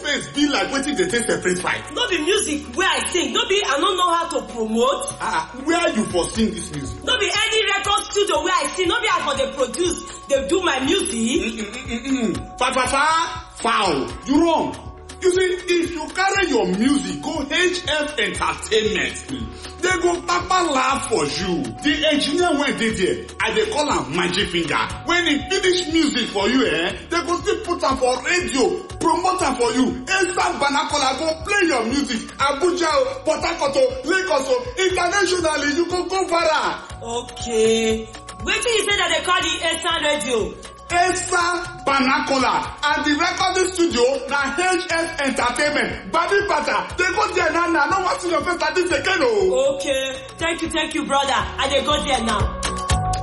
face be like wetin dey take separate fight. No be music wey I sing, no be I no know how to promote. Where you for sing this music? No be any record studio wey I sing, no be I for dey produce, dey do my music. Foul. You wrong. You see, if you carry your music go HF Entertainment, they go papa laugh for you. The engineer wey dey there, I dey call am Magic Finger. When he finish music for you, they go still put am for radio, promote am for you. Instant Banakola go play your music. Abuja, Port Harcourt, Lagos, internationally, you go viral. Okay. Wetin you say that they call the Esan Radio? Esan Banakola and the recording studio na HF Entertainment. Badi Bata, they go there now. No want to see your face like this again. Okay. Thank you, brother. I dey go there now.